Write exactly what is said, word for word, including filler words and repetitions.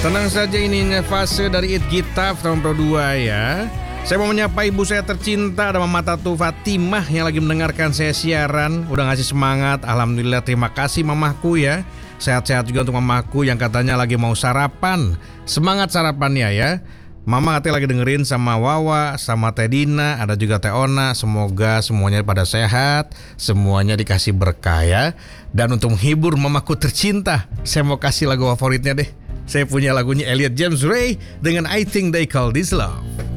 Tenang saja, ini fase dari Eat Gitaf tahun Pro dua ya. Saya mau menyapa ibu saya tercinta, ada Mama Tatu Fatimah yang lagi mendengarkan saya siaran. Udah ngasih semangat, alhamdulillah, terima kasih mamaku ya. Sehat-sehat juga untuk mamaku yang katanya lagi mau sarapan. Semangat sarapannya ya. Mama katanya lagi dengerin sama Wawa, sama Teh Dina, ada juga Teh Ona. Semoga semuanya pada sehat, semuanya dikasih berkah ya. Dan untuk menghibur mamaku tercinta, saya mau kasih lagu favoritnya deh. Saya punya lagunya Elliot James Ray dengan I Think They Call This Love.